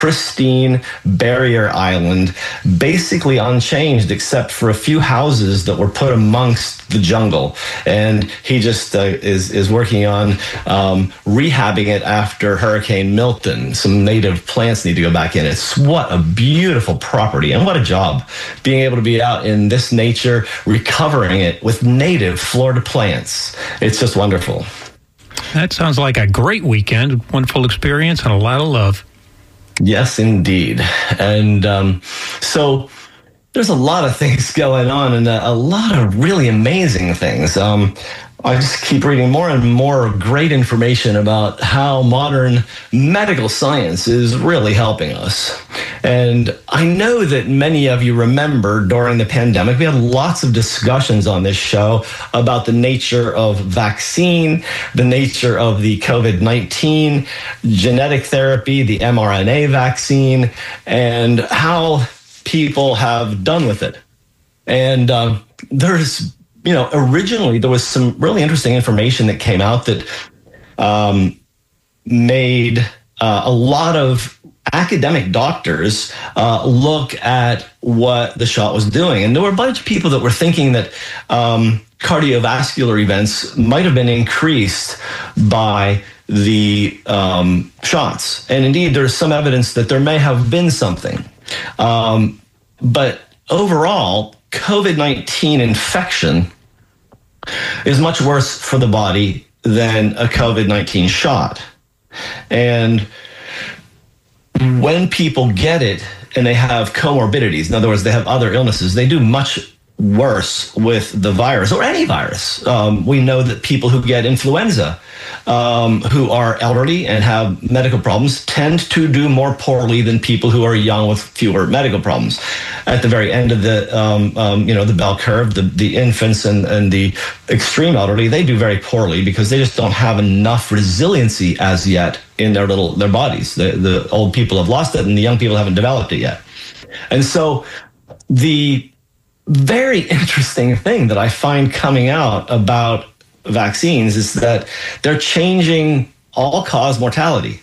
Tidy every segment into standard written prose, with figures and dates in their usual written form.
pristine barrier island, basically unchanged except for a few houses that were put amongst the jungle. And he just is working on rehabbing it after Hurricane Milton. Some native plants need to go back in. It's what a beautiful property, and what a job being able to be out in this nature, recovering it with native Florida plants. It's just wonderful. That sounds like a great weekend, wonderful experience, and a lot of love. Yes, indeed. And so there's a lot of things going on, and a lot of really amazing things. I just keep reading more and more great information about how modern medical science is really helping us. And I know that many of you remember during the pandemic, we had lots of discussions on this show about the nature of vaccine, the nature of the COVID-19 genetic therapy, the mRNA vaccine, and how people have done with it. And originally there was some really interesting information that came out that made a lot of academic doctors look at what the shot was doing. And there were a bunch of people that were thinking that cardiovascular events might have been increased by the shots. And indeed, there's some evidence that there may have been something. But overall, COVID-19 infection is much worse for the body than a COVID-19 shot. And when people get it and they have comorbidities, in other words, they have other illnesses, they do much worse with the virus or any virus. We know that people who get influenza, who are elderly and have medical problems, tend to do more poorly than people who are young with fewer medical problems. At the very end of the bell curve, the infants and the extreme elderly, they do very poorly because they just don't have enough resiliency as yet in their bodies. The old people have lost it, and the young people haven't developed it yet. And so the very interesting thing that I find coming out about vaccines is that they're changing all-cause mortality.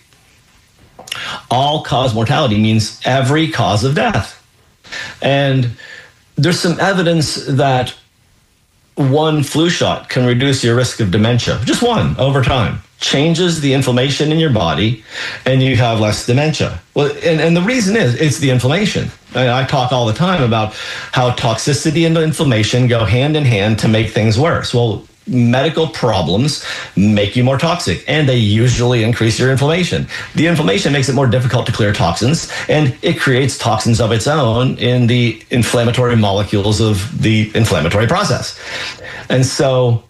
All-cause mortality means every cause of death. And there's some evidence that one flu shot can reduce your risk of dementia, just one, over time. Changes the inflammation in your body, and you have less dementia. Well, and the reason is it's the inflammation. I talk all the time about how toxicity and inflammation go hand in hand to make things worse. Well, medical problems make you more toxic, and they usually increase your inflammation. The inflammation makes it more difficult to clear toxins, and it creates toxins of its own in the inflammatory molecules of the inflammatory process. And so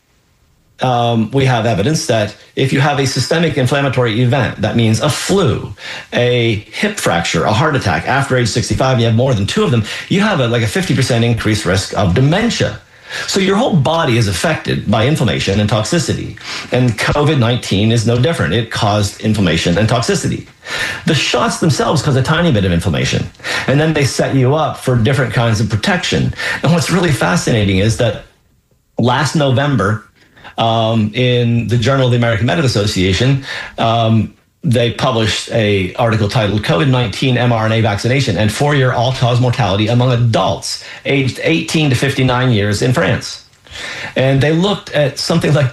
we have evidence that if you have a systemic inflammatory event, that means a flu, a hip fracture, a heart attack after age 65, you have more than two of them, you have a 50% increased risk of dementia. So your whole body is affected by inflammation and toxicity. And COVID-19 is no different. It caused inflammation and toxicity. The shots themselves cause a tiny bit of inflammation, and then they set you up for different kinds of protection. And what's really fascinating is that last November, in the Journal of the American Medical Association, they published an article titled COVID-19 mRNA Vaccination and 4-Year All-Cause Mortality Among Adults Aged 18 to 59 Years in France. And they looked at something like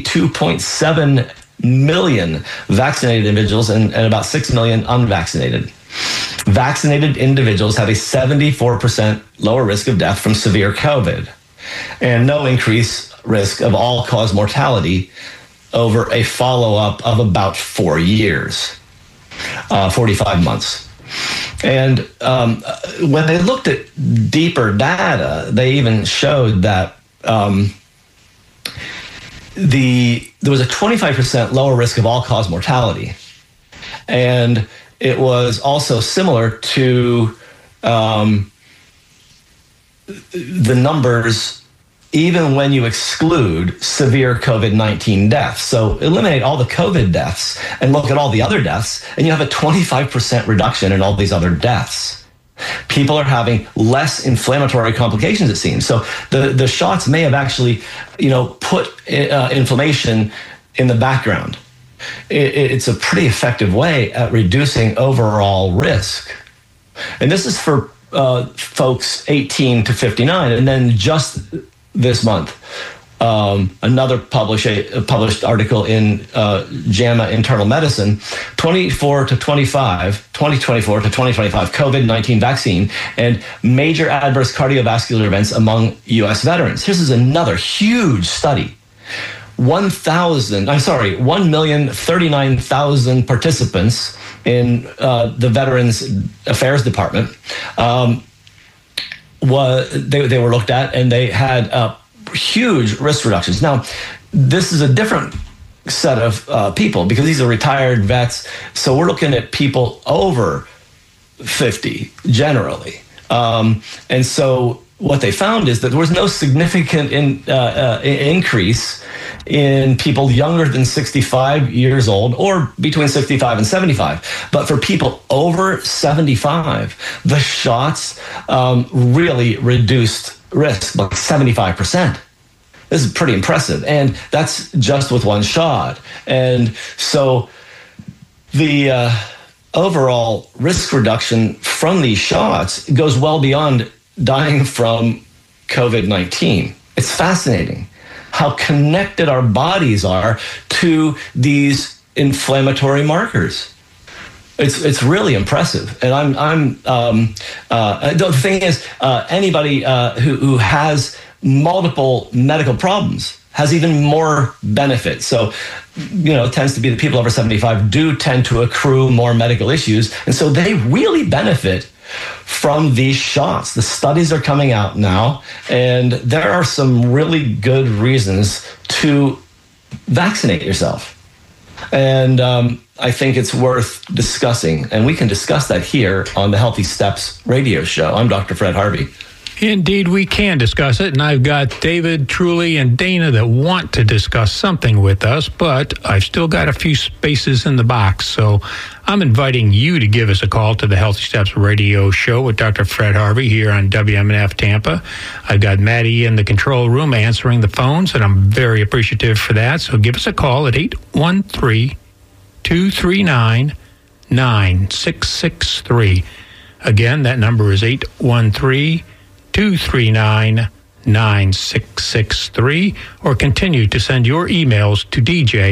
22.7 million vaccinated individuals and about 6 million unvaccinated. Vaccinated individuals have a 74% lower risk of death from severe COVID and no increased risk of all-cause mortality over a follow-up of about 4 years, 45 months. And when they looked at deeper data, they even showed that there was a 25% lower risk of all-cause mortality. And it was also similar to the numbers even when you exclude severe COVID-19 deaths. So eliminate all the COVID deaths and look at all the other deaths, and you have a 25% reduction in all these other deaths. People are having less inflammatory complications, it seems. So the shots may have actually, put inflammation in the background. it's a pretty effective way at reducing overall risk. And this is for folks 18 to 59. And then just this month, another published article in JAMA Internal Medicine, 2024 to 2025 COVID-19 vaccine and major adverse cardiovascular events among U.S. veterans. This is another huge study. 1,039,000 participants in the Veterans Affairs Department. They were looked at, and they had huge risk reductions. Now, this is a different set of people because these are retired vets. So we're looking at people over 50 generally. And so what they found is that there was no significant increase in people younger than 65 years old or between 65 and 75. But for people over 75, the shots really reduced risk by 75%. This is pretty impressive. And that's just with one shot. And so the overall risk reduction from these shots goes well beyond dying from COVID-19. It's fascinating how connected our bodies are to these inflammatory markers. It's really impressive. And the thing is, anybody who has multiple medical problems has even more benefit. So, it tends to be that people over 75 do tend to accrue more medical issues. And so they really benefit from these shots. The studies are coming out now, and there are some really good reasons to vaccinate yourself. And I think it's worth discussing, and we can discuss that here on the Healthy Steps radio show. I'm Dr. Fred Harvey. Indeed, we can discuss it, and I've got David, Truly, and Dana that want to discuss something with us, but I've still got a few spaces in the box, so I'm inviting you to give us a call to the Healthy Steps radio show with Dr. Fred Harvey here on WMNF Tampa. I've got Maddie in the control room answering the phones, and I'm very appreciative for that, so give us a call at 813-239-9663. Again, that number is 813-239-9663, or continue to send your emails to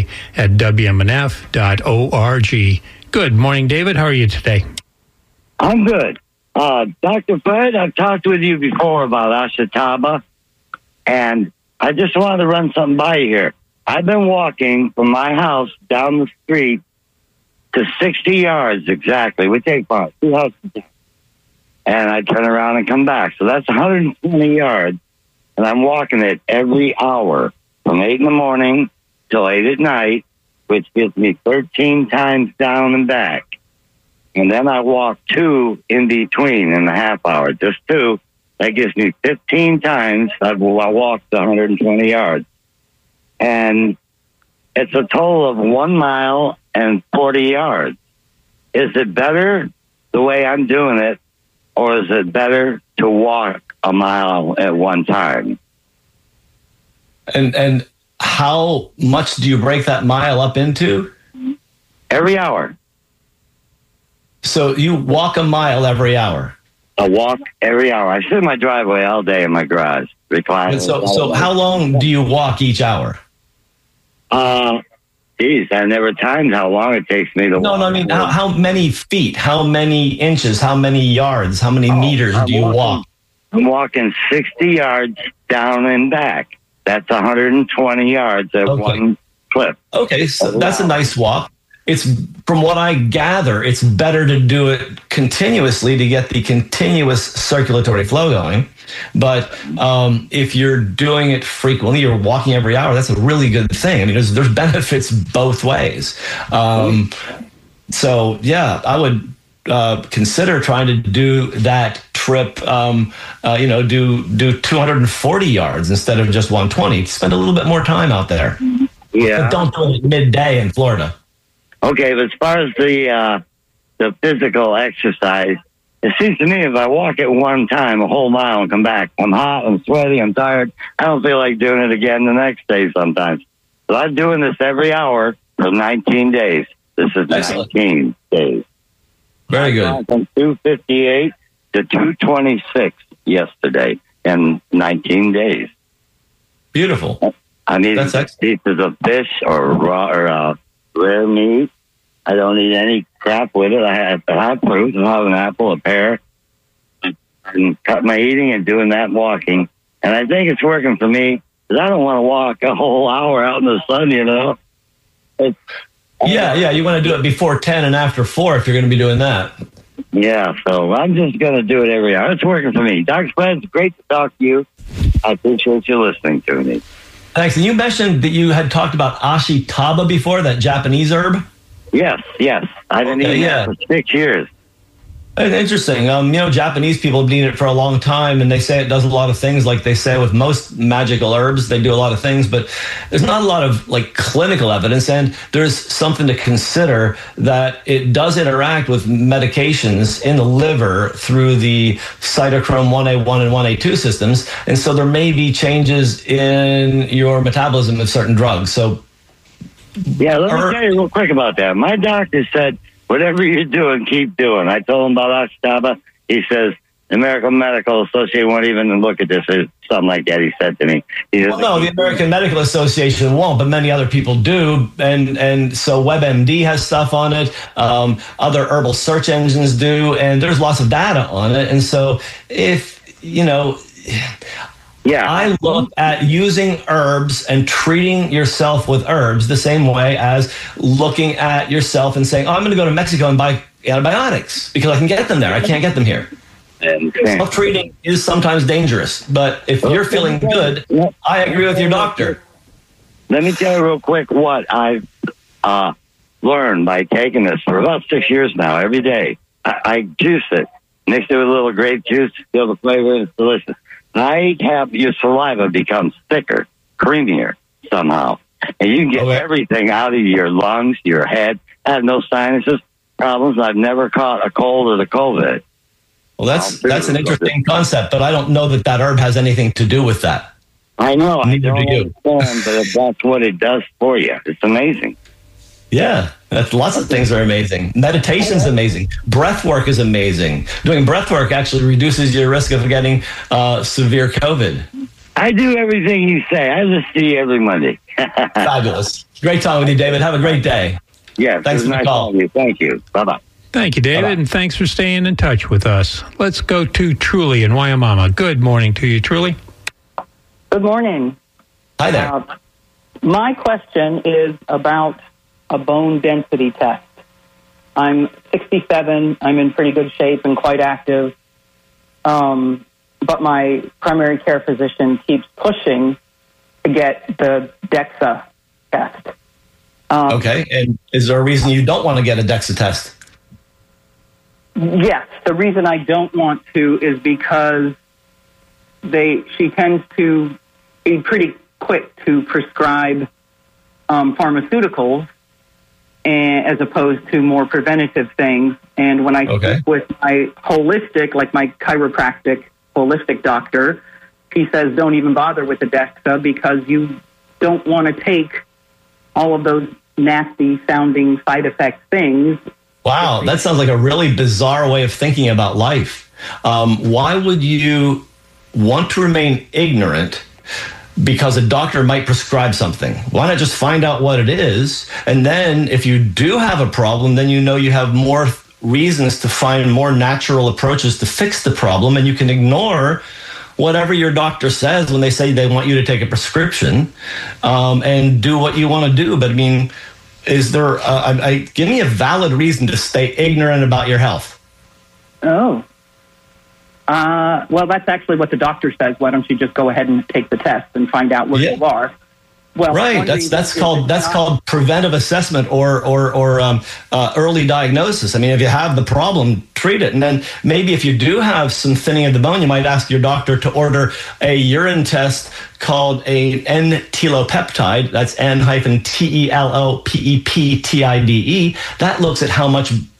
dj@wmnf.org. Good morning, David. How are you today? I'm good. Dr. Fred, I've talked with you before about Ashitaba, and I just wanted to run something by you here. I've been walking from my house down the street to 60 yards exactly. We take about 2 houses down. And I turn around and come back. So that's 120 yards. And I'm walking it every hour from 8 in the morning till 8 at night, which gives me 13 times down and back. And then I walk 2 in between in a half hour, just 2. That gives me 15 times. I walked 120 yards. And it's a total of 1 mile and 40 yards. Is it better the way I'm doing it, or is it better to walk a mile at one time? And how much do you break that mile up into? Every hour. So you walk a mile every hour? I walk every hour. I sit in my driveway all day in my garage, reclining. So how long do you walk each hour? Geez, I never timed how long it takes me to walk. No, I mean, how many feet, how many inches, how many yards, how many meters do you walk? I'm walking 60 yards down and back. That's 120 yards at one clip. Okay, so that's a nice walk. It's, from what I gather, it's better to do it continuously to get the continuous circulatory flow going. But if you're doing it frequently, you're walking every hour, that's a really good thing. I mean, there's benefits both ways. So, yeah, I would consider trying to do that trip, do 240 yards instead of just 120. Spend a little bit more time out there. Yeah. But don't do it at midday in Florida. Okay, but as far as the physical exercise, it seems to me if I walk at one time a whole mile and come back, I'm hot, I'm sweaty, I'm tired. I don't feel like doing it again the next day sometimes. So I'm doing this every hour for 19 days. This is Excellent. 19 days. Very good. I've gone from 258 to 226 yesterday in 19 days. Beautiful. I'm eating That's excellent. pieces of fish or raw or rare meat. I don't eat any crap with it. I have fruit. I have an apple, a pear. And cut my eating and doing that walking. And I think it's working for me because I don't want to walk a whole hour out in the sun, you know. Yeah. You want to do it before 10 and after 4 if you're going to be doing that. Yeah, so I'm just going to do it every hour. It's working for me. Dr. Fred, it's great to talk to you. I appreciate you listening to me. Thanks. And you mentioned that you had talked about ashitaba before, that Japanese herb. Yes. I've been eating that for 6 years. Interesting. Japanese people have needed it for a long time, and they say it does a lot of things. Like they say with most magical herbs, they do a lot of things, but there's not a lot of clinical evidence. And there's something to consider that it does interact with medications in the liver through the cytochrome 1A1 and 1A2 systems, and so there may be changes in your metabolism of certain drugs. So, yeah, let me tell you real quick about that. My doctor said, whatever you're doing, keep doing. I told him about ashitaba. He says, the American Medical Association won't even look at this or something like that, he said to me. No, the American Medical Association won't, but many other people do. And so WebMD has stuff on it. Other herbal search engines do. And there's lots of data on it. And so I look at using herbs and treating yourself with herbs the same way as looking at yourself and saying, I'm going to go to Mexico and buy antibiotics because I can get them there. I can't get them here. Self-treating is sometimes dangerous, but if you're feeling good, I agree with your doctor. Let me tell you real quick what I've learned by taking this for about 6 years now, every day. I juice it, mix it with a little grape juice, feel the flavor, it's delicious. Your saliva becomes thicker, creamier somehow. And you can get everything out of your lungs, your head. I have no sinuses problems. I've never caught a cold or the COVID. Well, that's an interesting concept, but I don't know that herb has anything to do with that. I know. Neither do you. But that's what it does for you. It's amazing. Yeah, lots of things are amazing. Meditation's amazing. Breath work is amazing. Doing breath work actually reduces your risk of getting severe COVID. I do everything you say. I listen to you every Monday. Fabulous. Great talking with you, David. Have a great day. Yeah, thanks for the call. Thank you. Bye-bye. Thank you, David, and thanks for staying in touch with us. Let's go to Truly in Waiamama. Good morning to you, Truly. Good morning. Hi there. My question is about a bone density test. I'm 67. I'm in pretty good shape and quite active. But my primary care physician keeps pushing to get the DEXA test. Okay. And is there a reason you don't want to get a DEXA test? Yes. The reason I don't want to is because she tends to be pretty quick to prescribe pharmaceuticals as opposed to more preventative things. And when I speak with my holistic, like my chiropractic holistic doctor, he says don't even bother with the DEXA because you don't want to take all of those nasty sounding side effect things. Wow, that sounds like a really bizarre way of thinking about life. Why would you want to remain ignorant because a doctor might prescribe something? Why not just find out what it is? And then if you do have a problem, then you have more reasons to find more natural approaches to fix the problem. And you can ignore whatever your doctor says when they say they want you to take a prescription and do what you want to do. But I mean, is there, give me a valid reason to stay ignorant about your health. Oh. Well, that's actually what the doctor says. Why don't you just go ahead and take the test and find out where you are? Well, right. That's called preventive assessment or early diagnosis. I mean, if you have the problem, treat it, and then maybe if you do have some thinning of the bone, you might ask your doctor to order a urine test called a N-telopeptide. That's N-telopeptide. That looks at how much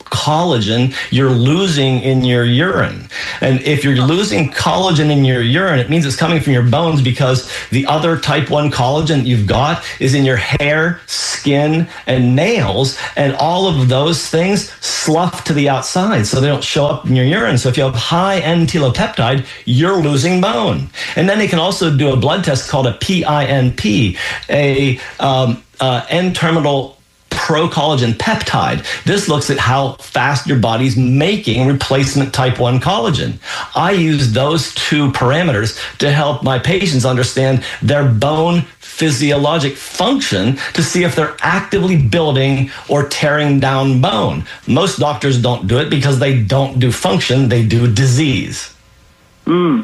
collagen you're losing in your urine. And if you're losing collagen in your urine, it means it's coming from your bones, because the other type 1 collagen that you've got is in your hair, skin, and nails. And all of those things slough to the outside so they don't show up in your urine. So if you have high N-telopeptide, you're losing bone. And then they can also do a blood test called a PINP, a N-terminal procollagen peptide. This looks at how fast your body's making replacement type 1 collagen. I use those two parameters to help my patients understand their bone physiologic function, to see if they're actively building or tearing down bone. Most doctors don't do it because they don't do function, they do disease. So,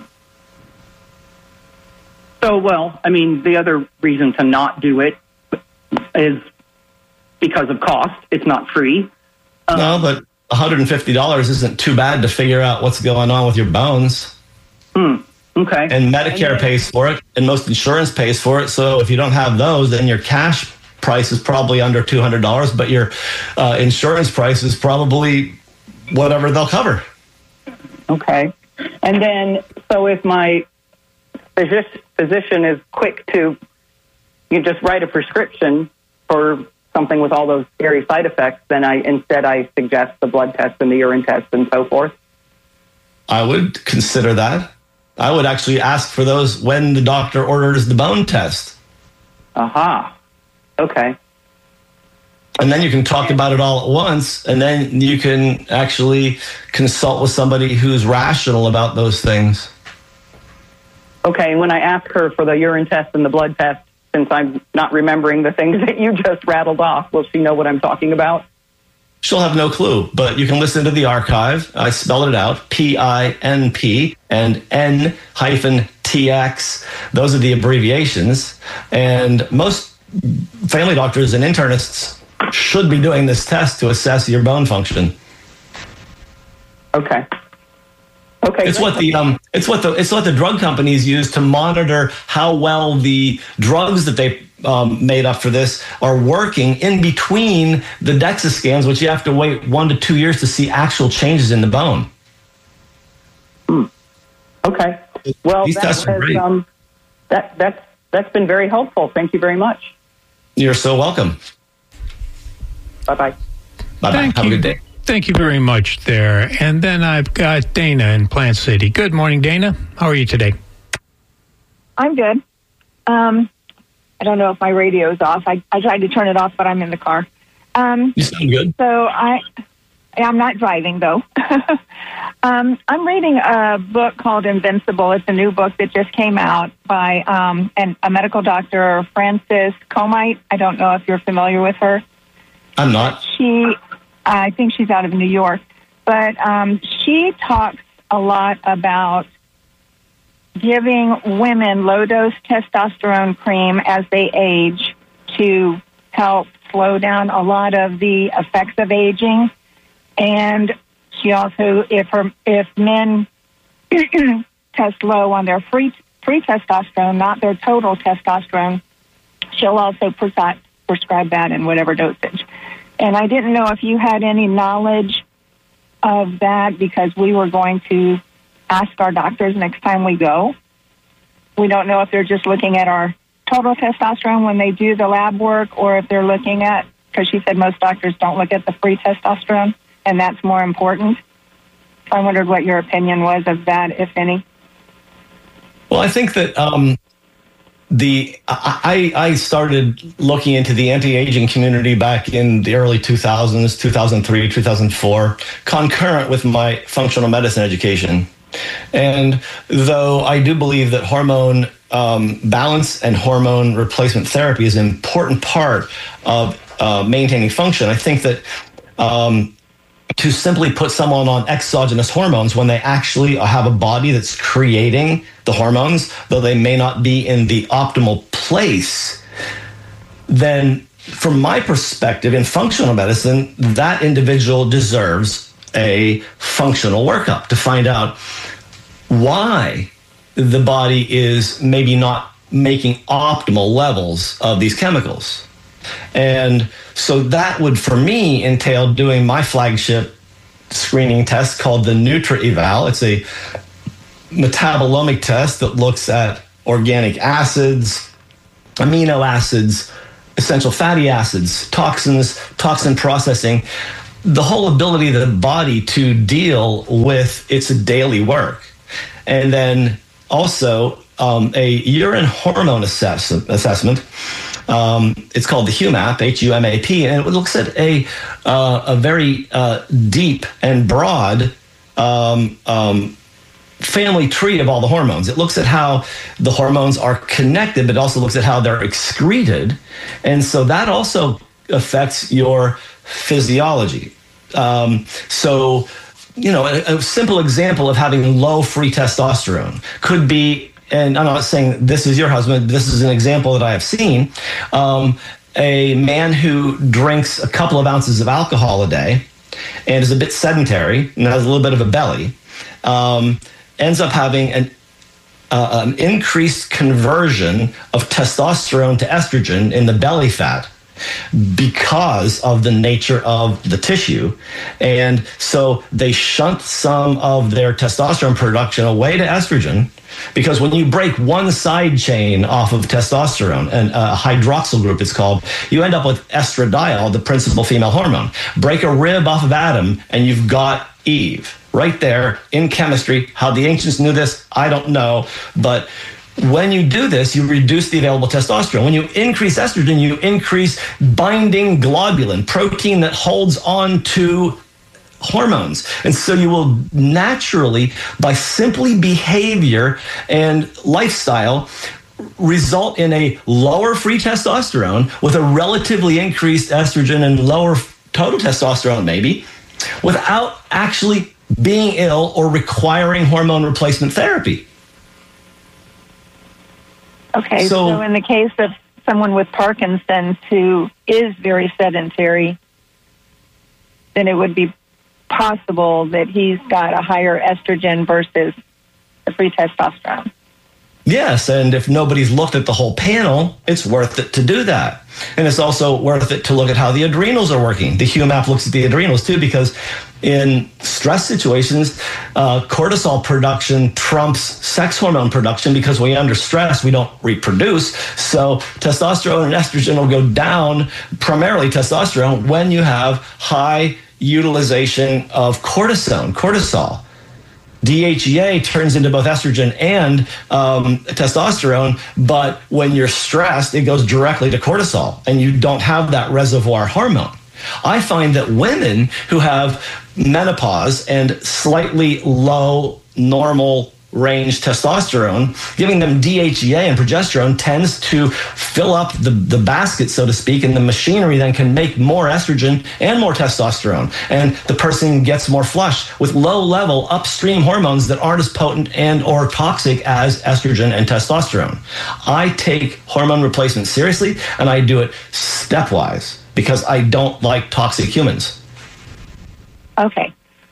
well, I mean, the other reason to not do it is because of cost. It's not free. No, but $150 isn't too bad to figure out what's going on with your bones. Okay. And Medicare pays for it, and most insurance pays for it. So if you don't have those, then your cash price is probably under $200, but your insurance price is probably whatever they'll cover. Okay. And then, so if my physician is quick to, you just write a prescription for something with all those scary side effects, then I suggest the blood test and the urine test and so forth. I would consider that. I would actually ask for those when the doctor orders the bone test. Aha. Okay. And then you can talk about it all at once, and then you can actually consult with somebody who's rational about those things. Okay, when I ask her for the urine test and the blood test, since I'm not remembering the things that you just rattled off, will she know what I'm talking about? She'll have no clue, but you can listen to the archive. I spelled it out, PINP and N-TX. Those are the abbreviations. And most family doctors and internists should be doing this test to assess your bone function. Okay. Okay. It's what the drug companies use to monitor how well the drugs that they made up for this are working in between the DEXA scans, which you have to wait 1 to 2 years to see actual changes in the bone. Okay. Well, these tests are great. That's been very helpful. Thank you very much. You're so welcome. Bye-bye. Bye-bye. Have a good day. Thank you very much there. And then I've got Dana in Plant City. Good morning, Dana. How are you today? I'm good. I don't know if my radio is off. I tried to turn it off, but I'm in the car. You sound good. So I'm not driving, though. I'm reading a book called Invincible. It's a new book that just came out by a medical doctor, Frances Comite. I don't know if you're familiar with her. I'm not. I think she's out of New York. But she talks a lot about giving women low-dose testosterone cream as they age to help slow down a lot of the effects of aging. And she also, if men test low on their free testosterone, not their total testosterone, she'll also prescribe that in whatever dosage. And I didn't know if you had any knowledge of that, because we were going to ask our doctors next time we go. We don't know if they're just looking at our total testosterone when they do the lab work, or if they're looking at, because she said most doctors don't look at the free testosterone, and that's more important. So I wondered what your opinion was of that, if any. Well, I think that I started looking into the anti-aging community back in the early 2000s, 2003, 2004, concurrent with my functional medicine education. And though I do believe that hormone balance and hormone replacement therapy is an important part of maintaining function, I think that to simply put someone on exogenous hormones when they actually have a body that's creating the hormones, though they may not be in the optimal place, then from my perspective in functional medicine, that individual deserves a functional workup to find out why the body is maybe not making optimal levels of these chemicals. And so that would, for me, entail doing my flagship screening test called the NutraEval. It's a metabolomic test that looks at organic acids, amino acids, essential fatty acids, toxins, toxin processing, the whole ability of the body to deal with its daily work. And then also a urine hormone assessment. It's called the HUMAP, HUMAP, and it looks at a very deep and broad family tree of all the hormones. It looks at how the hormones are connected, but it also looks at how they're excreted. And so that also affects your physiology. So, you know, a simple example of having low free testosterone could be, and I'm not saying this is your husband, this is an example that I have seen, a man who drinks a couple of ounces of alcohol a day and is a bit sedentary and has a little bit of a belly, ends up having an increased conversion of testosterone to estrogen in the belly fat because of the nature of the tissue. And so they shunt some of their testosterone production away to estrogen, because when you break one side chain off of testosterone, and a hydroxyl group it's called, you end up with estradiol, the principal female hormone. Break a rib off of Adam and you've got Eve. Right there in chemistry. How the ancients knew this, I don't know. But when you do this, you reduce the available testosterone. When you increase estrogen, you increase binding globulin, protein that holds on to hormones. And so you will naturally, by simply behavior and lifestyle, result in a lower free testosterone with a relatively increased estrogen and lower total testosterone maybe, without actually being ill or requiring hormone replacement therapy. Okay, so in the case of someone with Parkinson's who is very sedentary, then it would be possible that he's got a higher estrogen versus the free testosterone. Yes, and if nobody's looked at the whole panel, it's worth it to do that. And it's also worth it to look at how the adrenals are working. The HUMAP looks at the adrenals too, because in stress situations, cortisol production trumps sex hormone production, because when you're under stress, we don't reproduce. So testosterone and estrogen will go down, primarily testosterone, when you have high utilization of cortisol. DHEA turns into both estrogen and testosterone, but when you're stressed, it goes directly to cortisol, and you don't have that reservoir hormone. I find that women who have menopause and slightly low normal range testosterone, giving them DHEA and progesterone tends to fill up the basket, so to speak, and the machinery then can make more estrogen and more testosterone. And the person gets more flush with low-level upstream hormones that aren't as potent and or toxic as estrogen and testosterone. I take hormone replacement seriously, and I do it stepwise because I don't like toxic humans. Okay.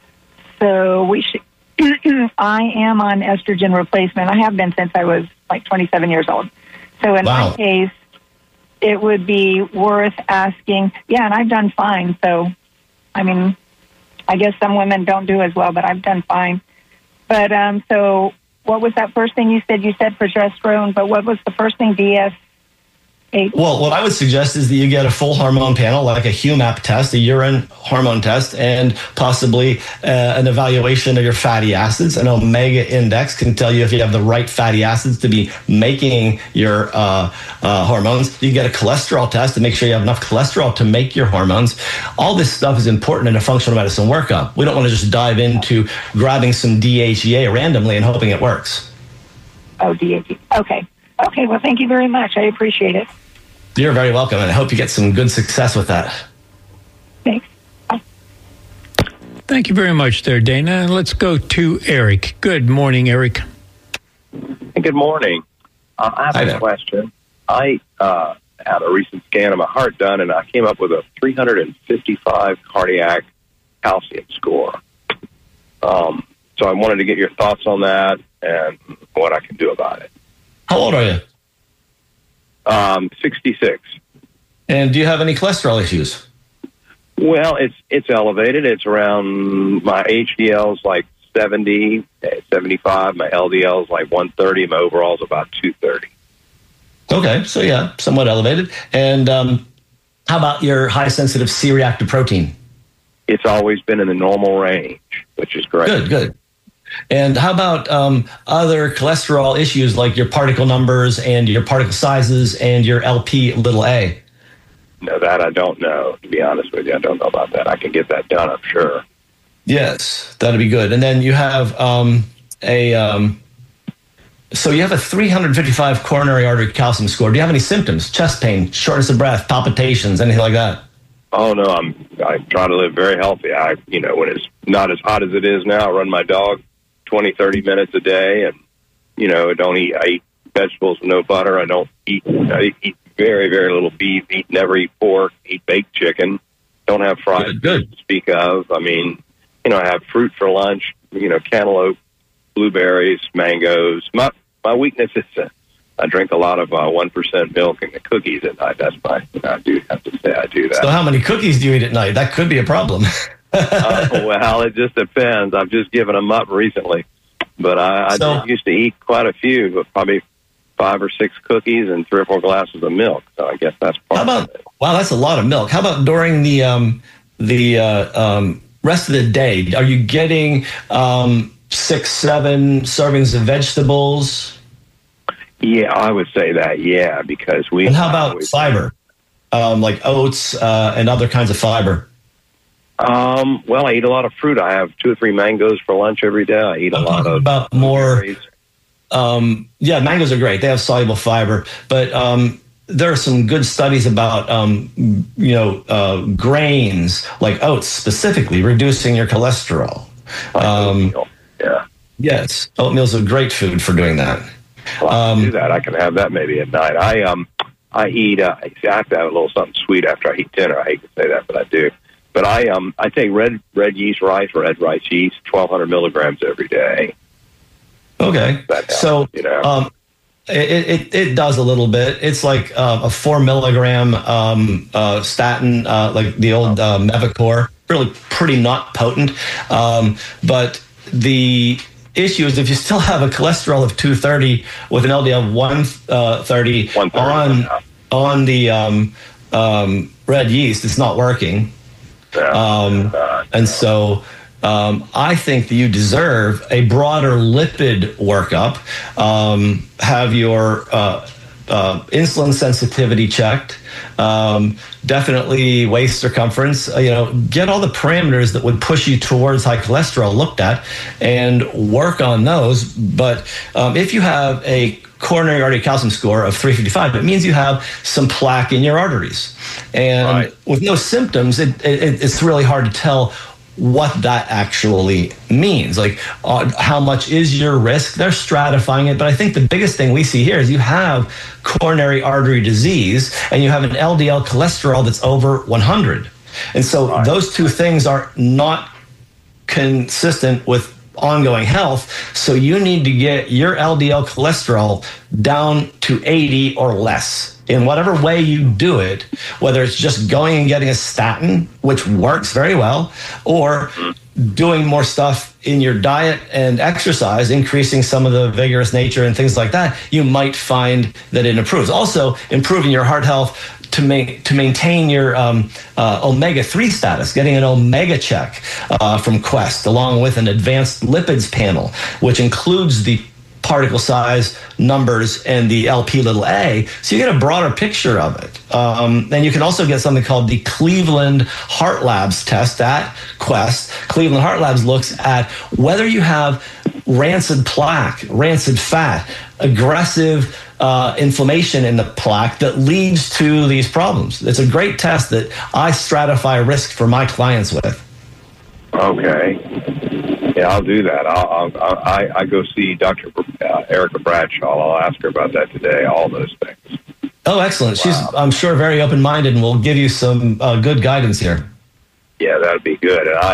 So we should... I am on estrogen replacement. I have been since I was like 27 years old. So in my case, it would be worth asking. Yeah, and I've done fine. So, I mean, I guess some women don't do as well, but I've done fine. But so what was that first thing you said? You said progesterone, but what was the first thing? DS8? Well, what I would suggest is that you get a full hormone panel, like a HUMAP test, a urine hormone test, and possibly an evaluation of your fatty acids. An omega index can tell you if you have the right fatty acids to be making your hormones. You get a cholesterol test to make sure you have enough cholesterol to make your hormones. All this stuff is important in a functional medicine workup. We don't want to just dive into grabbing some DHEA randomly and hoping it works. Oh, DHEA. Okay. Okay, well, thank you very much. I appreciate it. You're very welcome, and I hope you get some good success with that. Thanks. Bye. Thank you very much there, Dana. And let's go to Eric. Good morning, Eric. Good morning. I have a question. I had a recent scan of my heart done, and I came up with a 355 cardiac calcium score. So I wanted to get your thoughts on that and what I can do about it. How old are you? 66. And do you have any cholesterol issues? Well, it's elevated. It's around, my HDL's like 70, 75. My LDL's like 130. My overall's about 230. Okay, so yeah, somewhat elevated. And how about your high sensitive C-reactive protein? It's always been in the normal range, which is great. Good. And how about other cholesterol issues like your particle numbers and your particle sizes and your LP(a)? No, that I don't know, to be honest with you. I don't know about that. I can get that done, I'm sure. Yes, that'd be good. And then you have so you have a 355 coronary artery calcium score. Do you have any symptoms? Chest pain, shortness of breath, palpitations, anything like that? Oh, no, I try to live very healthy. When it's not as hot as it is now, I run my dog 20, 30 minutes a day, and, I eat vegetables with no butter. I eat very, very little beef, never eat pork, eat baked chicken, don't have fried food to speak of. I mean, I have fruit for lunch, cantaloupe, blueberries, mangoes. My weakness is I drink a lot of 1% milk and the cookies at night. I do have to say I do that. So how many cookies do you eat at night? That could be a problem. Well, it just depends. I've just given them up recently. But I used to eat quite a few, but probably 5 or 6 cookies and 3 or 4 glasses of milk. So I guess that's part of it. Wow, that's a lot of milk. How about during the rest of the day? Are you getting 6, 7 servings of vegetables? Yeah, I would say that, yeah, because we... And how about fiber? Like oats and other kinds of fiber? Well, I eat a lot of fruit. I have 2 or 3 mangoes for lunch every day. I eat a lot of... about more... mangoes are great. They have soluble fiber. But there are some good studies about, grains, like oats specifically, reducing your cholesterol. Oatmeal, yeah. Yes, oatmeal's a great food for doing that. Well, I can do that. I can have that maybe at night. I eat. I have to have a little something sweet after I eat dinner. I hate to say that, but I do. But I take red yeast rice, red rice yeast, 1,200 milligrams every day. Okay, so it does a little bit. It's like a 4 milligram statin, like the old Mevacor. Really pretty not potent, but the issue is if you still have a cholesterol of 230 with an LDL of 130 on the red yeast, it's not working. And so I think that you deserve a broader lipid workup, have your insulin sensitivity checked, definitely waist circumference, get all the parameters that would push you towards high cholesterol looked at and work on those. But if you have a coronary artery calcium score of 355, it means you have some plaque in your arteries. And with no symptoms, it's really hard to tell what that actually means. Like how much is your risk? They're stratifying it, but I think the biggest thing we see here is you have coronary artery disease and you have an LDL cholesterol that's over 100. And so those two things are not consistent with ongoing health. So you need to get your LDL cholesterol down to 80 or less. In whatever way you do it, whether it's just going and getting a statin, which works very well, or doing more stuff in your diet and exercise, increasing some of the vigorous nature and things like that, you might find that it improves. Also, improving your heart health to maintain your omega-3 status, getting an omega check from Quest, along with an advanced lipids panel, which includes the particle size, numbers, and the LP(a), so you get a broader picture of it. And you can also get something called the Cleveland Heart Labs test at Quest. Cleveland Heart Labs looks at whether you have rancid plaque, rancid fat, aggressive inflammation in the plaque that leads to these problems. It's a great test that I stratify risk for my clients with. Okay. Yeah, I'll do that. I go see Dr. Erica Bradshaw. I'll ask her about that today, all those things. Oh, excellent. Wow. She's, I'm sure, very open-minded and will give you some good guidance here. Yeah, that'd be good. And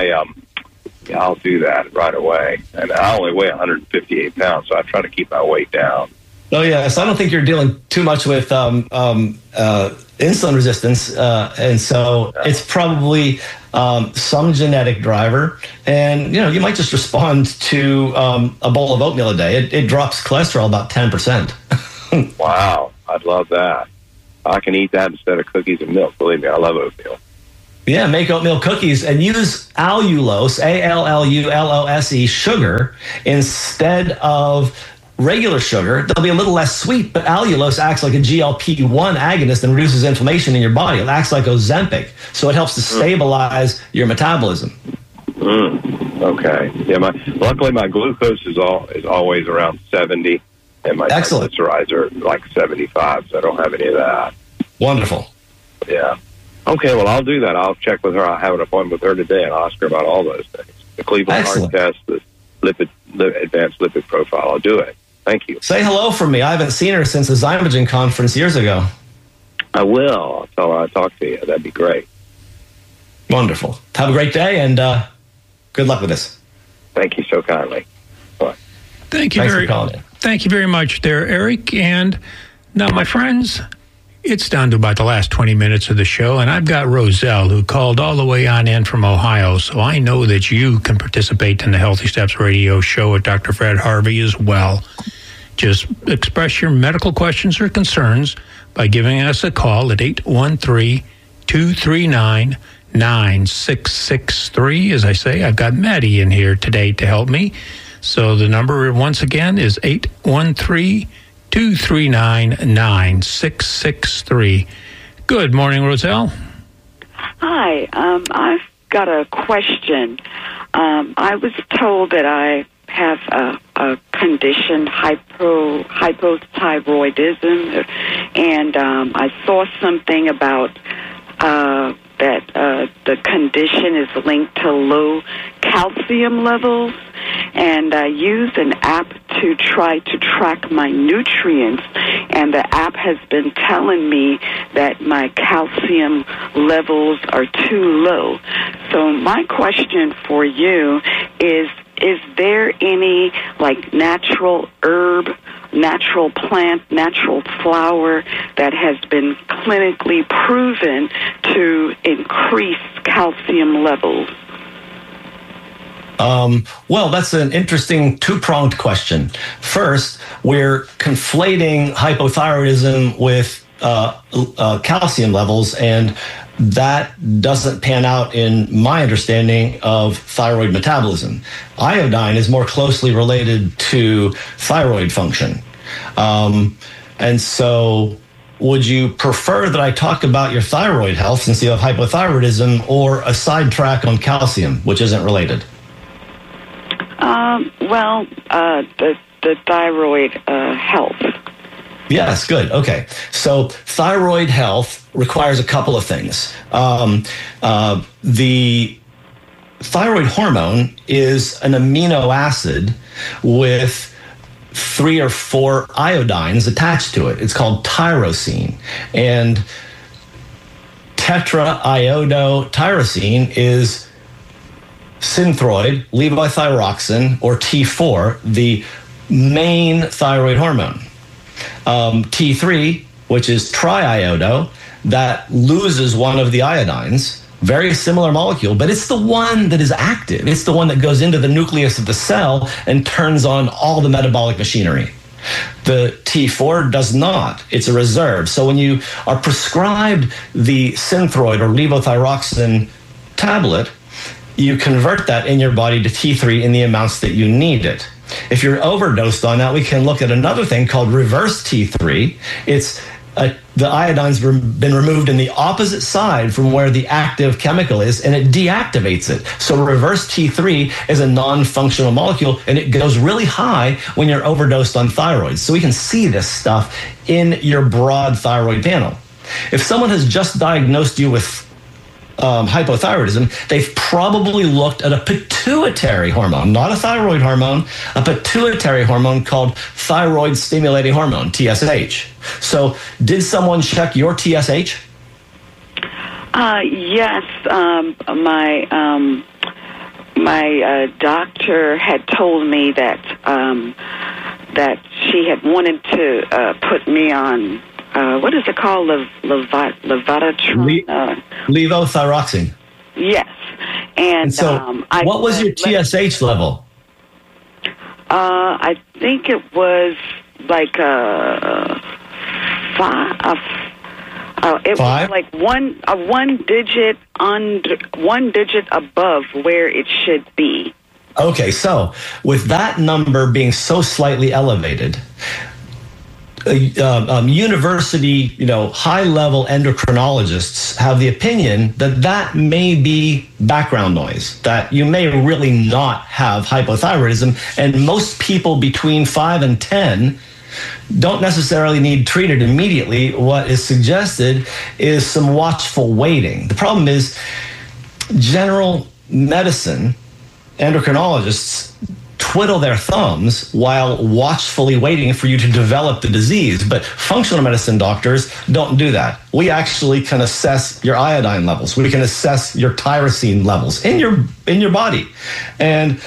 I'll do that right away. And I only weigh 158 pounds, so I try to keep my weight down. Oh, yeah. So I don't think you're dealing too much with insulin resistance. And so it's probably some genetic driver. And, you might just respond to a bowl of oatmeal a day. It drops cholesterol about 10%. Wow. I'd love that. I can eat that instead of cookies and milk. Believe me, I love oatmeal. Yeah, make oatmeal cookies and use allulose, allulose, sugar instead of regular sugar. They'll be a little less sweet, but allulose acts like a GLP-1 agonist and reduces inflammation in your body. It acts like Ozempic, so it helps to stabilize your metabolism. Okay. Yeah. Luckily, my glucose is always around 70, and my triglycerides are like 75. So I don't have any of that. Wonderful. Yeah. Okay. Well, I'll do that. I'll check with her. I'll have an appointment with her today and I'll ask her about all those things: the Cleveland Heart Test, the advanced lipid profile. I'll do it. Thank you. Say hello from me. I haven't seen her since the Zymogen conference years ago. I will. I'll tell her I talked to you. That'd be great. Wonderful. Have a great day, and good luck with this. Thank you so kindly. Bye. Thank you Thank you very much there, Eric. And now, my friends, it's down to about the last 20 minutes of the show, and I've got Roselle, who called all the way on in from Ohio, so I know that you can participate in the Healthy Steps radio show with Dr. Fred Harvey as well. Just express your medical questions or concerns by giving us a call at 813-239-9663. As I say, I've got Maddie in here today to help me. So the number, once again, is 813-239-9663. Good morning, Roselle. Hi. I've got a question. I was told that I have a condition, hypothyroidism, and I saw something about that the condition is linked to low calcium levels, and I used an app to try to track my nutrients, and the app has been telling me that my calcium levels are too low. So my question for you is there any natural herb, natural plant, natural flower that has been clinically proven to increase calcium levels? Well, that's an interesting two-pronged question. First, we're conflating hypothyroidism with calcium levels, and that doesn't pan out in my understanding of thyroid metabolism. Iodine is more closely related to thyroid function. And so would you prefer that I talk about your thyroid health since you have hypothyroidism, or a sidetrack on calcium, which isn't related? The thyroid health. Yes, good. Okay. So thyroid health requires a couple of things. The thyroid hormone is an amino acid with 3 or 4 iodines attached to it. It's called tyrosine. And tetraiodotyrosine is synthroid, levothyroxine, or T4, the main thyroid hormone. T3, which is triiodo, that loses one of the iodines, very similar molecule, but it's the one that is active. It's the one that goes into the nucleus of the cell and turns on all the metabolic machinery. The T4 does not. It's a reserve. So when you are prescribed the synthroid or levothyroxine tablet, you convert that in your body to T3 in the amounts that you need it. If you're overdosed on that, we can look at another thing called reverse T3. It's the iodine's been removed in the opposite side from where the active chemical is, and it deactivates it. So reverse T3 is a non-functional molecule, and it goes really high when you're overdosed on thyroid. So we can see this stuff in your broad thyroid panel. If someone has just diagnosed you with hypothyroidism, they've probably looked at a pituitary hormone, not a thyroid hormone, a pituitary hormone called thyroid stimulating hormone, TSH. So did someone check your TSH? Yes. My doctor had told me that she had wanted to put me on, what is it called? Levodotin? Levothyroxine. Yes. And so, what was your TSH level? I think it was like five. It Five? was like one digit above where it should be. Okay, so with that number being so slightly elevated, university, high-level endocrinologists have the opinion that that may be background noise, that you may really not have hypothyroidism, and most people between 5 and 10 don't necessarily need treated immediately. What is suggested is some watchful waiting. The problem is general medicine endocrinologists twiddle their thumbs while watchfully waiting for you to develop the disease. But functional medicine doctors don't do that. We actually can assess your iodine levels. We can assess your tyrosine levels in your body. And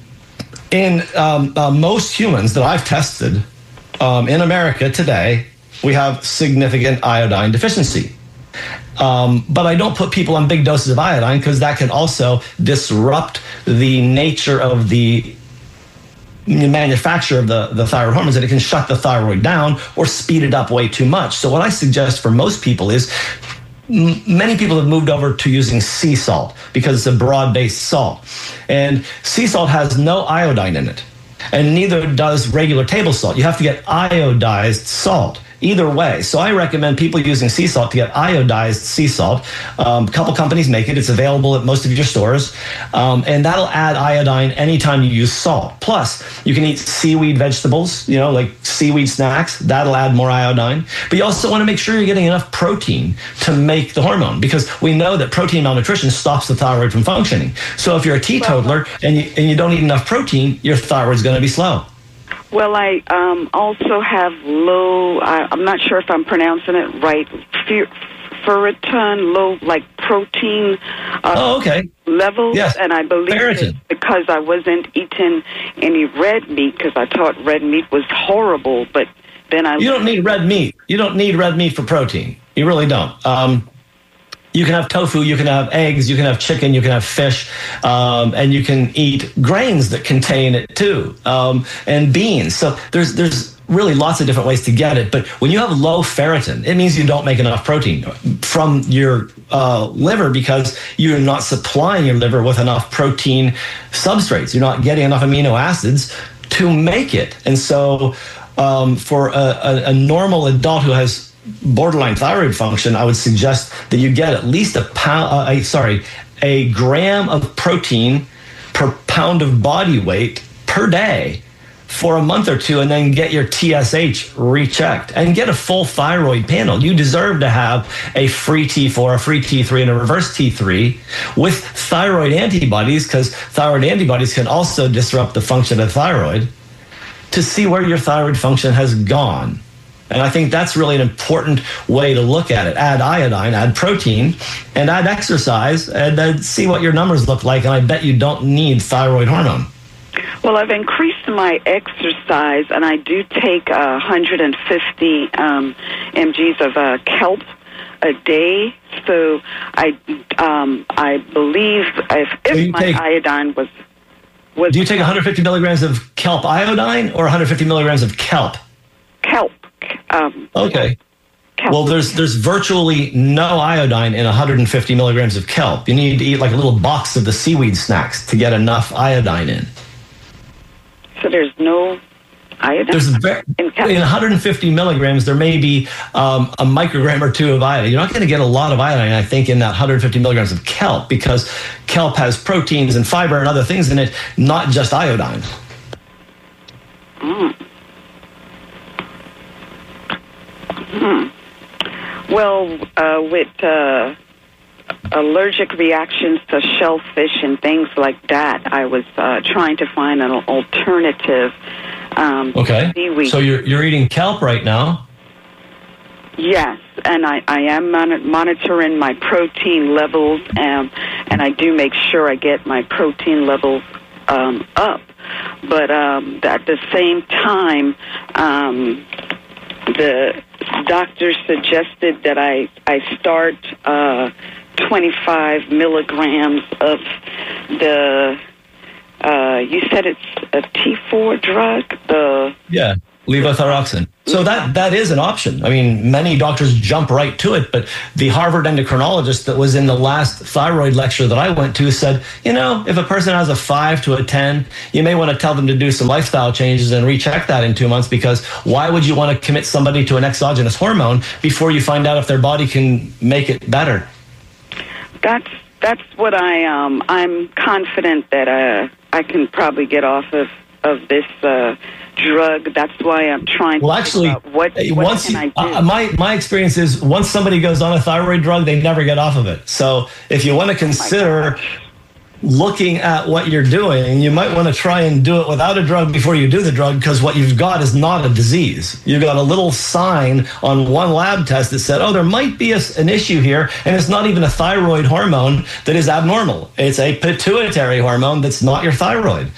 in most humans that I've tested in America today, we have significant iodine deficiency. But I don't put people on big doses of iodine because that can also disrupt the nature of the manufacture of the thyroid hormones, and it can shut the thyroid down or speed it up way too much. So what I suggest for most people is many people have moved over to using sea salt because it's a broad-based salt. And sea salt has no iodine in it, and neither does regular table salt. You have to get iodized salt. Either way. So I recommend people using sea salt to get iodized sea salt. A couple companies make it. It's available at most of your stores. And that'll add iodine anytime you use salt. Plus, you can eat seaweed vegetables, like seaweed snacks. That'll add more iodine. But you also want to make sure you're getting enough protein to make the hormone, because we know that protein malnutrition stops the thyroid from functioning. So if you're a teetotaler and you don't eat enough protein, your thyroid's going to be slow. Well, I also have low, I'm not sure if I'm pronouncing it right, ferritin, low, like protein levels. Yes. And I believe it's because I wasn't eating any red meat, because I thought red meat was horrible, but then You don't need red meat. You don't need red meat for protein. You really don't. You can have tofu, you can have eggs, you can have chicken, you can have fish, and you can eat grains that contain it too, and beans. So there's really lots of different ways to get it. But when you have low ferritin, it means you don't make enough protein from your liver, because you're not supplying your liver with enough protein substrates. You're not getting enough amino acids to make it. And so for a normal adult who has borderline thyroid function, I would suggest that you get at least a gram of protein per pound of body weight per day for a month or two, and then get your TSH rechecked and get a full thyroid panel. You deserve to have a free T4, a free T3, and a reverse T3 with thyroid antibodies, because thyroid antibodies can also disrupt the function of thyroid, to see where your thyroid function has gone. And I think that's really an important way to look at it. Add iodine, add protein, and add exercise, and then see what your numbers look like. And I bet you don't need thyroid hormone. Well, I've increased my exercise, and I do take 150 mgs of kelp a day. So I believe if my iodine was... Do you take 150 milligrams of kelp iodine or 150 milligrams of kelp? Kelp. Okay. Kelp. Well, there's virtually no iodine in 150 milligrams of kelp. You need to eat like a little box of the seaweed snacks to get enough iodine in. So there's no iodine in 150 milligrams, there may be a microgram or two of iodine. You're not going to get a lot of iodine, I think, in that 150 milligrams of kelp, because kelp has proteins and fiber and other things in it, not just iodine. Well, with allergic reactions to shellfish and things like that, I was trying to find an alternative. Okay. Seaweed. So you're eating kelp right now? Yes, and I am monitoring my protein levels, and I do make sure I get my protein levels up. but at the same time, the doctor suggested that I start 25 milligrams of the. You said it's a T4 drug. Yeah, levothyroxine. So that is an option. I mean, many doctors jump right to it, but the Harvard endocrinologist that was in the last thyroid lecture that I went to said, if a person has a 5 to a 10, you may want to tell them to do some lifestyle changes and recheck that in 2 months, because why would you want to commit somebody to an exogenous hormone before you find out if their body can make it better? That's what I'm confident that I can probably get off of this drug. That's why I'm trying. Well, actually, what can I do? My experience is once somebody goes on a thyroid drug, they never get off of it. So if you want to consider looking at what you're doing, you might want to try and do it without a drug before you do the drug, because what you've got is not a disease. You've got a little sign on one lab test that said, there might be an issue here, and it's not even a thyroid hormone that is abnormal. It's a pituitary hormone that's not your thyroid.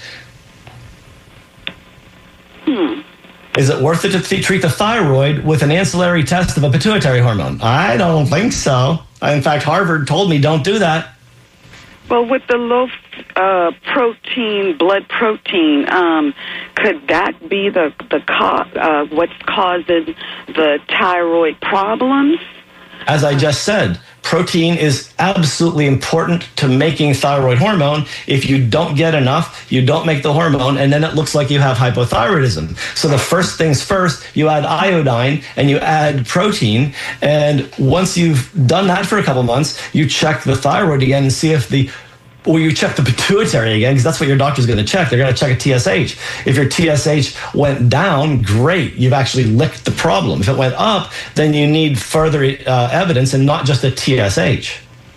Is it worth it to treat the thyroid with an ancillary test of a pituitary hormone? I don't think so. In fact, Harvard told me don't do that. Well, with the low blood protein, could that be what's causing the thyroid problems? As I just said, protein is absolutely important to making thyroid hormone. If you don't get enough, you don't make the hormone, and then it looks like you have hypothyroidism. So the first things first, you add iodine and you add protein, and once you've done that for a couple months, you check the thyroid again and see if you check the pituitary again, because that's what your doctor's going to check. They're going to check a TSH. If your TSH went down, great. You've actually licked the problem. If it went up, then you need further evidence and not just a TSH.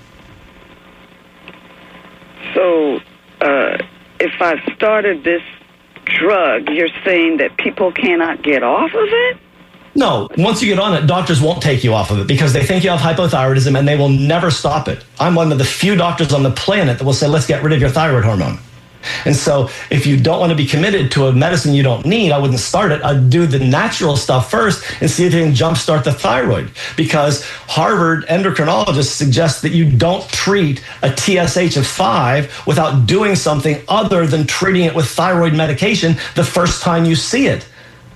So if I've started this drug, you're saying that people cannot get off of it? No, once you get on it, doctors won't take you off of it because they think you have hypothyroidism and they will never stop it. I'm one of the few doctors on the planet that will say, let's get rid of your thyroid hormone. And so if you don't want to be committed to a medicine you don't need, I wouldn't start it. I'd do the natural stuff first and see if you can jumpstart the thyroid, because Harvard endocrinologists suggest that you don't treat a TSH of 5 without doing something other than treating it with thyroid medication the first time you see it.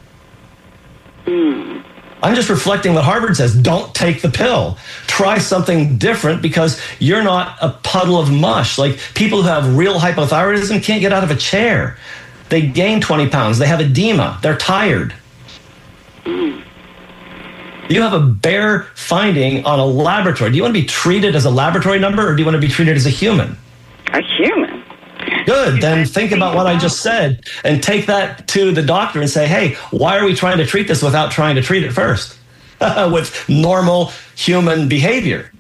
I'm just reflecting what Harvard says. Don't take the pill. Try something different, because you're not a puddle of mush. Like, people who have real hypothyroidism can't get out of a chair. They gain 20 pounds. They have edema. They're tired. You have a bare finding on a laboratory. Do you want to be treated as a laboratory number, or do you want to be treated as a human? A human. Good. Then think about what I just said and take that to the doctor and say, hey, why are we trying to treat this without trying to treat it first with normal human behavior?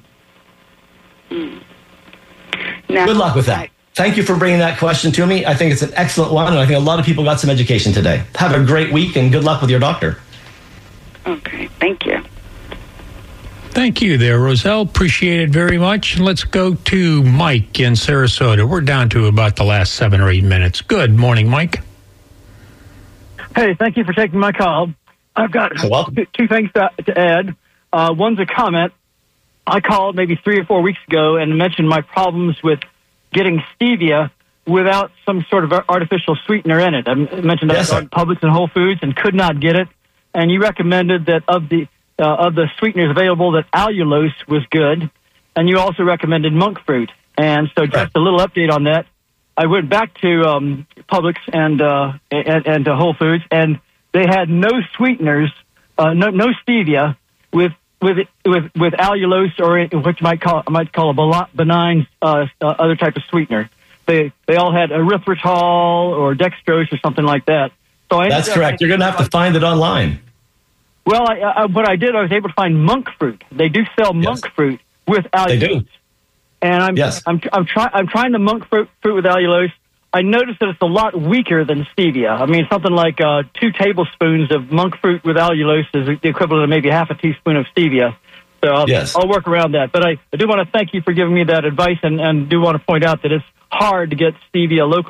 Now, good luck with that. Thank you for bringing that question to me. I think it's an excellent one, and I think a lot of people got some education today. Have a great week, and good luck with your doctor. Okay. Thank you. Thank you there, Roselle. Appreciate it very much. Let's go to Mike in Sarasota. We're down to about the last 7 or 8 minutes. Good morning, Mike. Hey, thank you for taking my call. I've got two things to add. One's a comment. I called maybe 3 or 4 weeks ago and mentioned my problems with getting stevia without some sort of artificial sweetener in it. I mentioned that on Publix and Whole Foods and could not get it. And you recommended that of the sweeteners available, that allulose was good, and you also recommended monk fruit. And so just a little update on that. I went back to Publix and to Whole Foods, and they had no sweeteners, no stevia with allulose, or what you might call a benign other type of sweetener. They all had erythritol or dextrose or something like that. So that's correct. You're going to have to find it online. Well, what I did, I was able to find monk fruit. They do sell monk fruit with allulose. They do. And I'm trying the monk fruit with allulose. I noticed that it's a lot weaker than stevia. I mean, something like 2 tablespoons of monk fruit with allulose is the equivalent of maybe half a teaspoon of stevia. So I'll work around that. But I do want to thank you for giving me that advice, and do want to point out that it's hard to get stevia locally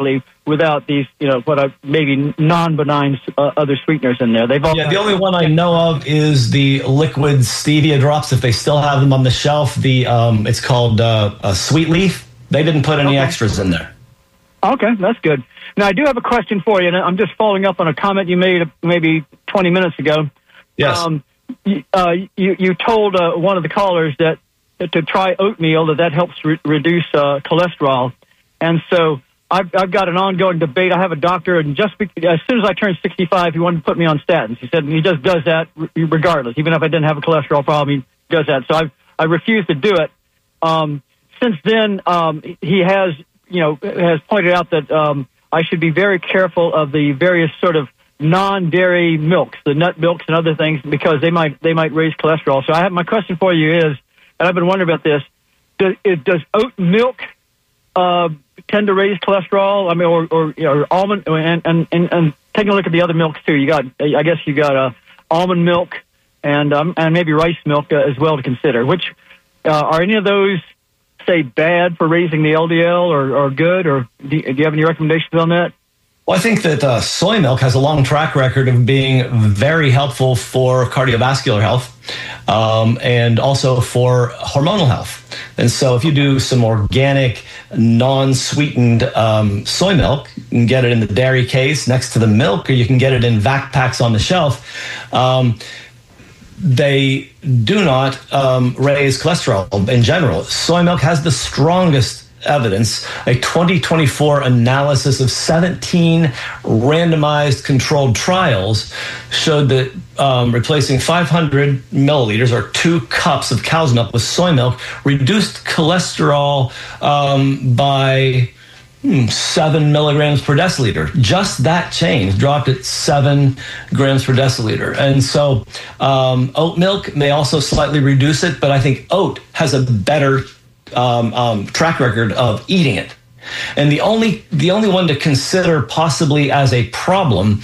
without these, maybe non-benign other sweeteners in there. The only one I know of is the liquid stevia drops. If they still have them on the shelf, it's called Sweet Leaf. They didn't put any extras in there. Okay, that's good. Now, I do have a question for you, and I'm just following up on a comment you made maybe 20 minutes ago. Yes. You told one of the callers that to try oatmeal, that helps reduce cholesterol. And so I've got an ongoing debate. I have a doctor, and as soon as I turned 65, he wanted to put me on statins. He said he just does that regardless. Even if I didn't have a cholesterol problem, he does that. So I refused to do it. Since then, he has pointed out that I should be very careful of the various sort of non-dairy milks, the nut milks and other things, because they might raise cholesterol. So my question for you is, and I've been wondering about this, does oat milk tend to raise cholesterol? I mean, or almond, and taking a look at the other milks too. You got almond milk and maybe rice milk as well to consider. Which are any of those, say, bad for raising the LDL or good? Or do you have any recommendations on that? Well, I think that soy milk has a long track record of being very helpful for cardiovascular health and also for hormonal health. And so if you do some organic, non-sweetened soy milk, you can get it in the dairy case next to the milk, or you can get it in vac packs on the shelf. They do not raise cholesterol in general. Soy milk has the strongest evidence. A 2024 analysis of 17 randomized controlled trials showed that replacing 500 milliliters or 2 cups of cow's milk with soy milk reduced cholesterol by 7 milligrams per deciliter. Just that change dropped it 7 grams per deciliter. And so oat milk may also slightly reduce it, but I think oat has a better track record of eating it. And the only one to consider possibly as a problem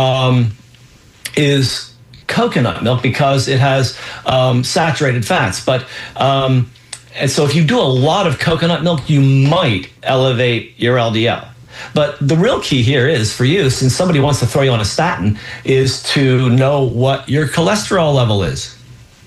is coconut milk, because it has saturated fats. But and so if you do a lot of coconut milk, you might elevate your LDL. But the real key here is for you, since somebody wants to throw you on a statin, is to know what your cholesterol level is.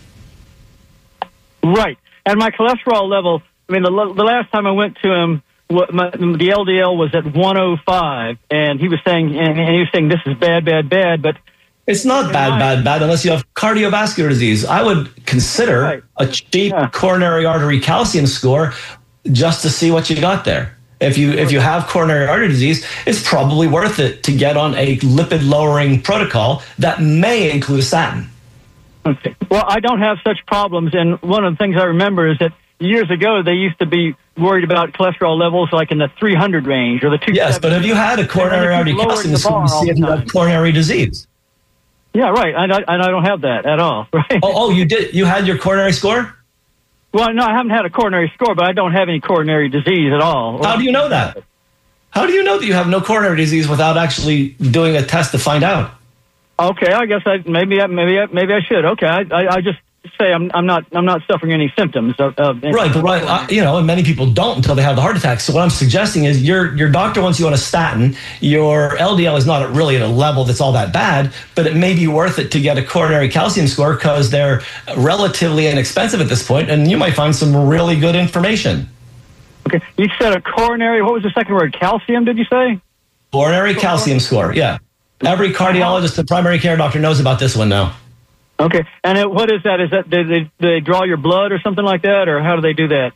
Right. And my cholesterol level, I mean, the last time I went to him, the LDL was at 105, and he was saying, this is bad, but it's not bad unless you have cardiovascular disease. I would consider a cheap coronary artery calcium score just to see what you got there. If you have coronary artery disease, it's probably worth it to get on a lipid-lowering protocol that may include a statin. Okay. Well, I don't have such problems, and one of the things I remember is that years ago they used to be worried about cholesterol levels like in the 300 range or the 270. Yes, but have you had a coronary artery calcium score to see if you have coronary disease? Yeah, right, and I don't have that at all. Right? Oh, you did? You had your coronary score? Well, no, I haven't had a coronary score, but I don't have any coronary disease at all. How do you know that? How do you know that you have no coronary disease without actually doing a test to find out? Okay, I guess maybe I should. Okay, I just say I'm not suffering any symptoms of right, but right, and many people don't until they have the heart attack. So what I'm suggesting is your doctor wants you on a statin. Your LDL is not really at a level that's all that bad, but it may be worth it to get a coronary calcium score because they're relatively inexpensive at this point, and you might find some really good information. Okay, you said a coronary. What was the second word? Calcium? Did you say? Coronary calcium score. Yeah, every cardiologist and primary care doctor knows about this one now. Okay, and what is that? Is that do they draw your blood or something like that, or how do they do that?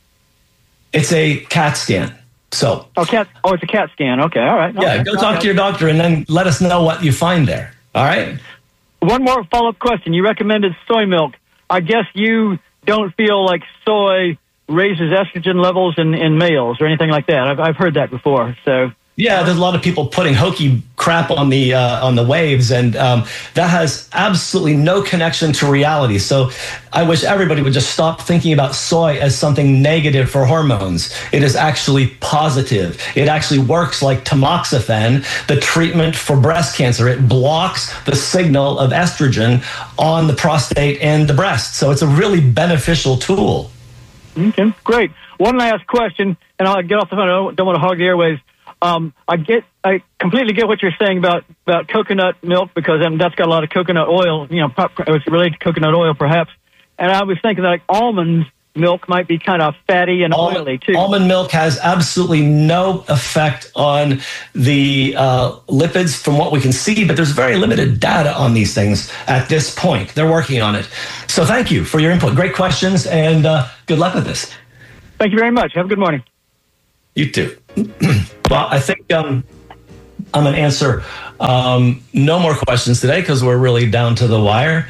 It's a CAT scan. So it's a CAT scan. Okay, all right. Yeah, go talk to your doctor and then let us know what you find there. All right. One more follow-up question. You recommended soy milk. I guess you don't feel like soy raises estrogen levels in males or anything like that. I've heard that before. So. Yeah, there's a lot of people putting hokey crap on the waves, and that has absolutely no connection to reality. So I wish everybody would just stop thinking about soy as something negative for hormones. It is actually positive. It actually works like tamoxifen, the treatment for breast cancer. It blocks the signal of estrogen on the prostate and the breast. So it's a really beneficial tool. Okay, great. One last question, and I'll get off the phone. I don't want to hog the airwaves. I completely get what you're saying about coconut milk, because that's got a lot of coconut oil. It's related to coconut oil, perhaps. And I was thinking that like almond milk might be kind of fatty and oily too. Almond milk has absolutely no effect on the lipids from what we can see, but there's very limited data on these things at this point. They're working on it. So thank you for your input. Great questions, and good luck with this. Thank you very much. Have a good morning. You too. Well, I think I'm going to answer no more questions today because we're really down to the wire.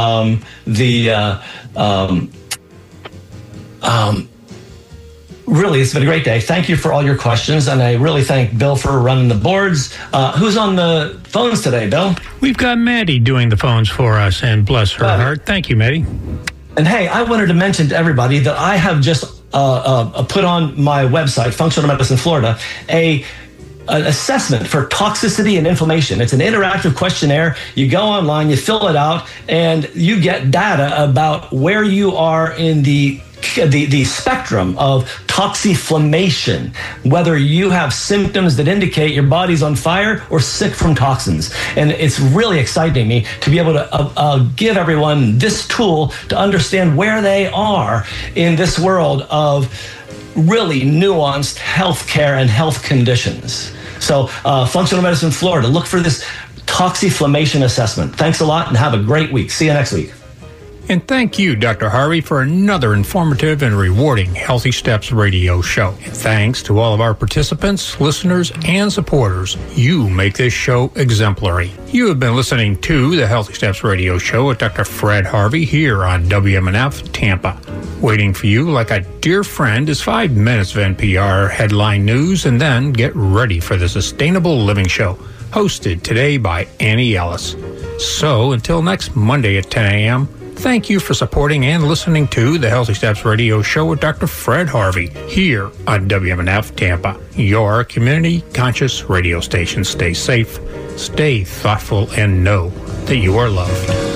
Really, it's been a great day. Thank you for all your questions, and I really thank Bill for running the boards. Who's on the phones today, Bill? We've got Maddie doing the phones for us, and bless her heart. Thank you, Maddie. And hey, I wanted to mention to everybody that I have just put on my website, Functional Medicine Florida, an assessment for toxicity and inflammation. It's an interactive questionnaire. You go online, you fill it out, and you get data about where you are in the spectrum of toxiflammation, whether you have symptoms that indicate your body's on fire or sick from toxins. And it's really exciting me to be able to give everyone this tool to understand where they are in this world of really nuanced healthcare and health conditions. So Functional Medicine Florida, look for this toxiflammation assessment. Thanks a lot and have a great week. See you next week. And thank you, Dr. Harvey, for another informative and rewarding Healthy Steps radio show. And thanks to all of our participants, listeners, and supporters. You make this show exemplary. You have been listening to the Healthy Steps radio show with Dr. Fred Harvey here on WMNF Tampa. Waiting for you like a dear friend is 5 minutes of NPR headline news, and then get ready for the Sustainable Living Show, hosted today by Annie Ellis. So until next Monday at 10 a.m., thank you for supporting and listening to the Healthy Steps radio show with Dr. Fred Harvey here on WMNF Tampa, your community conscious radio station. Stay safe, stay thoughtful, and know that you are loved.